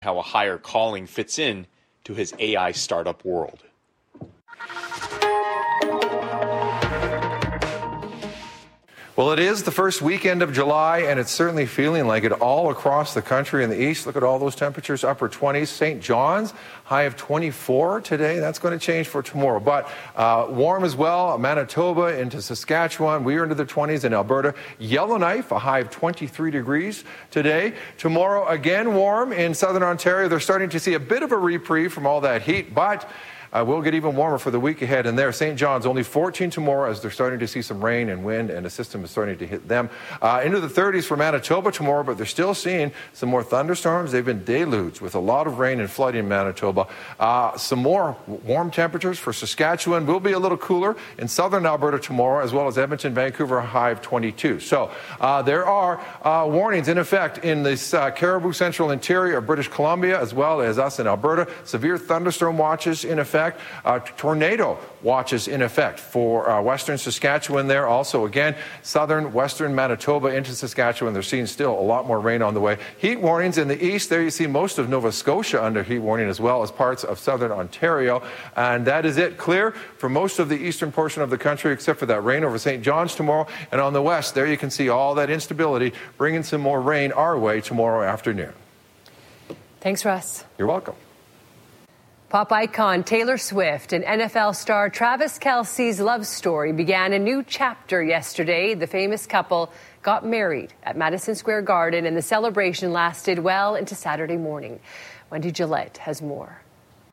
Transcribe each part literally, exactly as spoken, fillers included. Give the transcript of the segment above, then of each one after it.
how a higher calling fits in to his A I startup world. Well, it is the first weekend of July, and it's certainly feeling like it all across the country in the east. Look at all those temperatures, upper twenties. Saint John's, high of twenty-four today. That's going to change for tomorrow. But uh, warm as well. Manitoba into Saskatchewan. We are into the twenties in Alberta. Yellowknife, a high of twenty-three degrees today. Tomorrow, again, warm in southern Ontario. They're starting to see a bit of a reprieve from all that heat, but Uh, will get even warmer for the week ahead. And there, Saint John's only fourteen tomorrow as they're starting to see some rain and wind, and the system is starting to hit them. Uh, into the thirties for Manitoba tomorrow, but they're still seeing some more thunderstorms. They've been deluged with a lot of rain and flooding in Manitoba. Uh, some more warm temperatures for Saskatchewan. Will be a little cooler in southern Alberta tomorrow, as well as Edmonton, Vancouver, a high of twenty-two. So uh, there are uh, warnings in effect in this uh, Caribou Central Interior of British Columbia, as well as us in Alberta. Severe thunderstorm watches in effect. Uh, tornado watches in effect for uh, western Saskatchewan there. Also, again, southern, western Manitoba into Saskatchewan. They're seeing still a lot more rain on the way. Heat warnings in the east. There you see most of Nova Scotia under heat warning, as well as parts of southern Ontario. And that is it. Clear for most of the eastern portion of the country, except for that rain over Saint John's tomorrow. And on the west, there you can see all that instability, bringing some more rain our way tomorrow afternoon. Thanks, Russ. You're welcome. Pop icon Taylor Swift and N F L star Travis Kelce's love story began a new chapter yesterday. The famous couple got married at Madison Square Garden, and the celebration lasted well into Saturday morning. Wendy Gillette has more.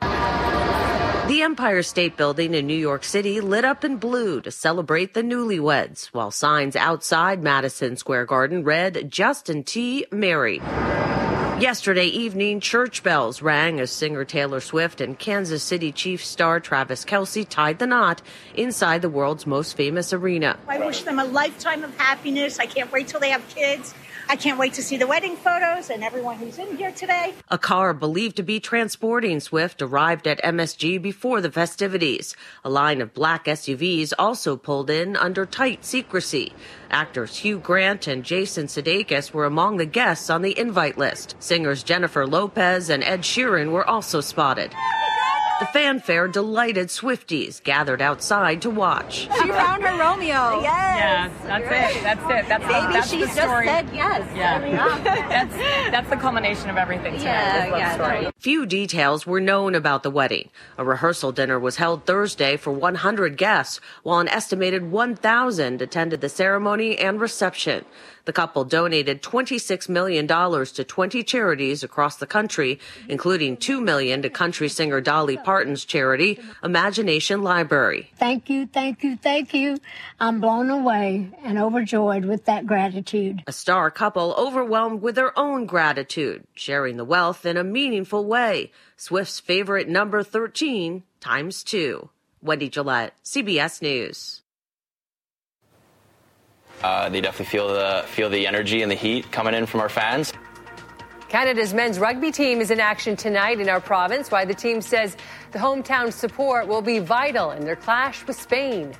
The Empire State Building in New York City lit up in blue to celebrate the newlyweds, while signs outside Madison Square Garden read, "Justin T. married." Yesterday evening, church bells rang as singer Taylor Swift and Kansas City Chiefs star Travis Kelce tied the knot inside the world's most famous arena. I wish them a lifetime of happiness. I can't wait till they have kids. I can't wait to see the wedding photos and everyone who's in here today. A car believed to be transporting Swift arrived at M S G before the festivities. A line of black S U Vs also pulled in under tight secrecy. Actors Hugh Grant and Jason Sudeikis were among the guests on the invite list. Singers Jennifer Lopez and Ed Sheeran were also spotted. The fanfare delighted Swifties gathered outside to watch. She found her Romeo. Yes. Yeah, that's it. That's it. That's, Maybe that's she the just story. said yes. Yeah. that's, that's the culmination of everything tonight. Yeah, this love yeah, story. no. Few details were known about the wedding. A rehearsal dinner was held Thursday for one hundred guests, while an estimated one thousand attended the ceremony and reception. The couple donated twenty-six million dollars to twenty charities across the country, including two million dollars to country singer Dolly Parton's charity, Imagination Library. Thank you, thank you, thank you. I'm blown away and overjoyed with that gratitude. A star couple overwhelmed with their own gratitude, sharing the wealth in a meaningful way. Swift's favorite number thirteen times two. Wendy Gillette, C B S News. Uh, they definitely feel the feel the energy and the heat coming in from our fans. Canada's men's rugby team is in action tonight in our province, while the team says the hometown support will be vital in their clash with Spain.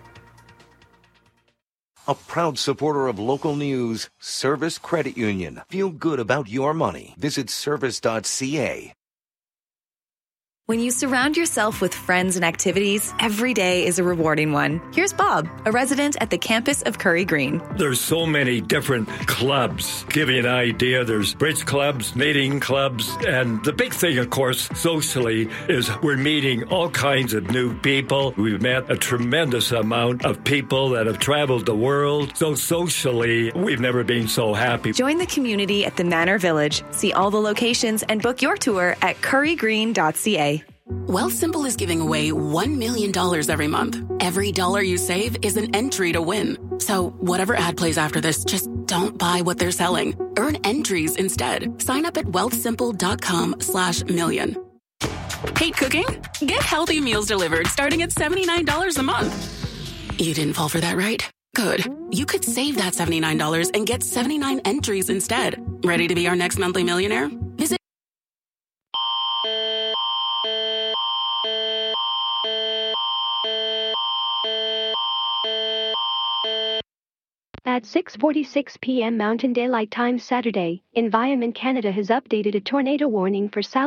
A proud supporter of local news, Service Credit Union. Feel good about your money. Visit service dot c a. When you surround yourself with friends and activities, every day is a rewarding one. Here's Bob, a resident at the campus of Curry Green. There's so many different clubs. Give you an idea, there's bridge clubs, knitting clubs, and the big thing, of course, socially, is we're meeting all kinds of new people. We've met a tremendous amount of people that have traveled the world. So socially, we've never been so happy. Join the community at the Manor Village. See all the locations and book your tour at curry green dot c a. Wealthsimple is giving away one million dollars every month. Every dollar you save is an entry to win. So whatever ad plays after this, just don't buy what they're selling. Earn entries instead. Sign up at wealthsimple.com slash million. Hate cooking? Get healthy meals delivered starting at seventy-nine dollars a month. You didn't fall for that, right? Good. You could save that seventy-nine dollars and get seventy-nine entries instead. Ready to be our next monthly millionaire? Visit At six forty-six p m Mountain Daylight Time Saturday, Environment Canada has updated a tornado warning for South